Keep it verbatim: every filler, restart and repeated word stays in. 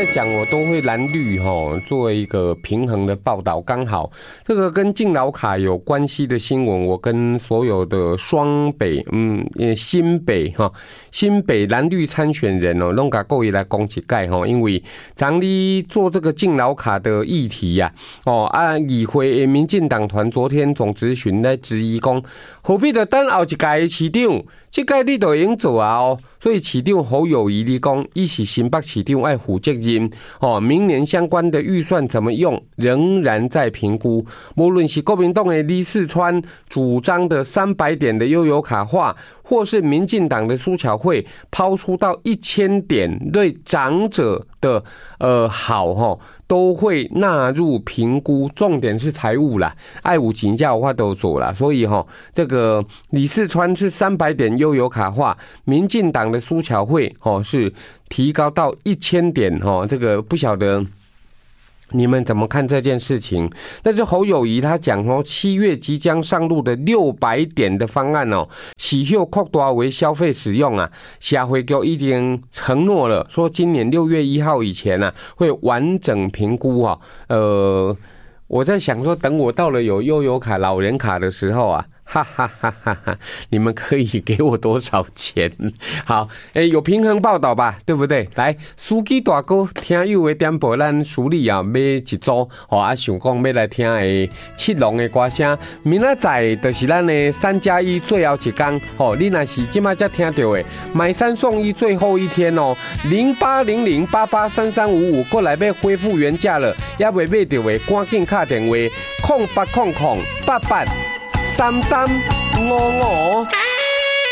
讲，我都会蓝绿哈做一个平衡的报道。刚好这个跟敬老卡有关系的新闻，我跟所有的双北，嗯，新北哈，新北蓝绿参选人哦，拢甲各位来讲一概哈。因为咱你做这个敬老卡的议题呀、啊，哦啊，议会的民进党团昨天总质询来质疑讲，何必得等后一届的市长？这届你都已经做啊哦，所以市长侯友宜你讲，伊是新北市长爱负责任哦。明年相关的预算怎么用，仍然在评估。无论是国民党的李四川主张的三百点的悠游卡化，或是民进党的苏巧慧抛出到一千点对长者的呃好哈，都会纳入评估。重点是财务啦，爱有钱才有法度做啦。所以哈，这个李四川是三百点悠游卡化，民进党的苏巧慧哦是提高到一千点哦，这个不晓得你们怎么看这件事情？但是侯友宜他讲哦，七月即将上路的六百点的方案哦，喜后扩大为消费使用啊。社会局已经承诺了，说今年六月一号以前啊，会完整评估啊。呃，我在想说，等我到了有悠游卡、老人卡的时候啊。哈哈哈哈哈！你们可以给我多少钱？好，诶、欸，有平衡报道吧，对不对？来，司机大哥听友的点播，咱梳理啊，买一组哦，啊，想讲要来听的七龙的歌声。明仔载就是咱的三加一最后一天哦，你若是今麦才听到的，买三送一最后一天哦，零八零零八八三三五五过来要恢复原价了，也未买到的，赶紧打电话，空八空空八八。三三五五。